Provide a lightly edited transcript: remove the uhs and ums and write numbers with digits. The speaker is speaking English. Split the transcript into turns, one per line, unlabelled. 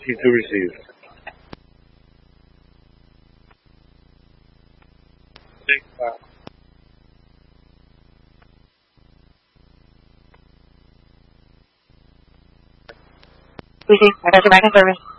T2 received.
Received. I got your back in service.